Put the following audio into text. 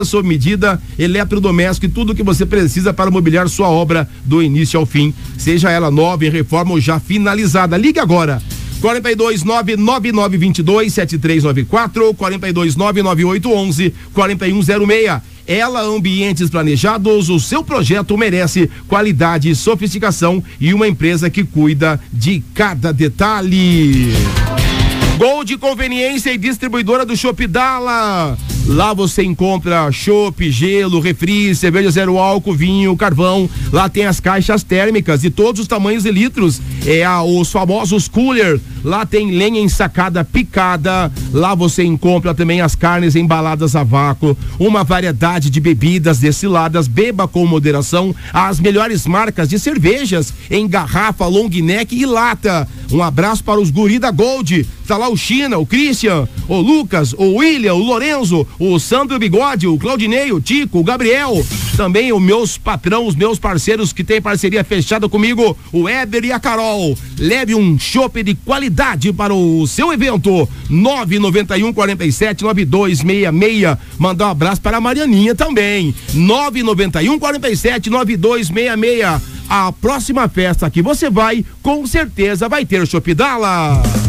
sob medida, eletrodoméstico e tudo que você precisa para mobiliar sua obra do início ao fim, seja ela nova, em reforma ou já finalizada. Ligue agora. 42999227394 42998114106. Ela Ambientes Planejados, o seu projeto merece qualidade, sofisticação e uma empresa que cuida de cada detalhe. Gold Conveniência e distribuidora do Chopp Dala. Lá você encontra chopp, gelo, refri, cerveja zero álcool, vinho, carvão. Lá tem as caixas térmicas de todos os tamanhos e litros. Os famosos cooler. Lá tem lenha ensacada, picada. Lá você encontra também as carnes embaladas a vácuo. Uma variedade de bebidas destiladas. Beba com moderação. As melhores marcas de cervejas em garrafa, long neck e lata. Um abraço para os guri da Gold. Tá lá o China, o Christian, o Lucas, o William, o Lorenzo, o Sandro Bigode, o Claudinei, o Tico, o Gabriel. Também os meus patrão, os meus parceiros que tem parceria fechada comigo, o Éber e a Carol. Leve um chopp de qualidade para o seu evento. 991479266. Mandar um abraço para a Marianinha também. 991479266. A próxima festa que você vai, com certeza vai ter o Chopp Dala.